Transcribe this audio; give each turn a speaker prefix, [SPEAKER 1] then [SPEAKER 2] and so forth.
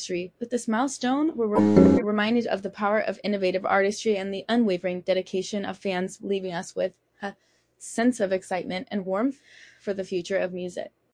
[SPEAKER 1] anniversary. With this milestone, we're reminded of the power of innovative artistry and the unwavering dedication of fans, leaving us with a sense of excitement and warmth for the future of music.